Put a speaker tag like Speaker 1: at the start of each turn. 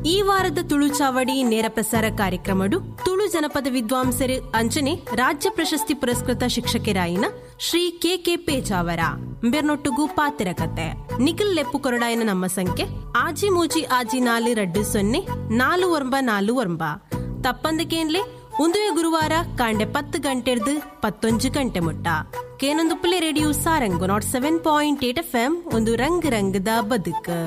Speaker 1: ಈ ವಾರದ ತುಳು ಚಾವಡಿ ನೇರ ಪ್ರಸಾರ ಕಾರ್ಯಕ್ರಮಡು ತುಳು ಜನಪದ ವಿದ್ವಾಂಸರು ಅಂಚನೆ ರಾಜ್ಯ ಪ್ರಶಸ್ತಿ ಪುರಸ್ಕೃತ ಶಿಕ್ಷಕರಾಯಿನ ಶ್ರೀ ಕೆ ಪೇಜಾವರ ಬೆರ್ನೊಟ್ಟುಗು ಪಾತಿರ ಕತೆ ನಿಖಿಲ್ ಲೆಪ್ಪು ಕೊರಡಾಯನ ನಮ್ಮ ಸಂಖ್ಯೆ ಆಜಿ ಮೂಜಿ ಆಜಿ 4204 ತಪ್ಪಂದಕೇನ್ಲೆ ಉಂದುವೆ ಗುರುವಾರ ಕಾಂಡೆ 10 ಗಂಟೆರ್ದು 11 ಗಂಟೆ ಮುಟ್ಟ ಕೇನೊಂದು ಪ್ಲೇ ರೇಡಿಯೋ ಸಾರಂಗು 7.8 FM ಒಂದು ರಂಗ್ ರಂಗದ ಬದುಕು.